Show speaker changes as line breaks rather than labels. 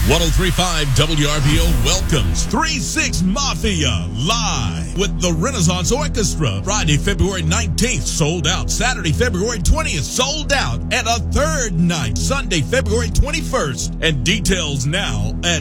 1035 WRBO welcomes 3-6 Mafia live with the Renaissance Orchestra. Friday, February 19th, sold out. Saturday, February 20th, sold out. And a third night, Sunday, February 21st. And details now at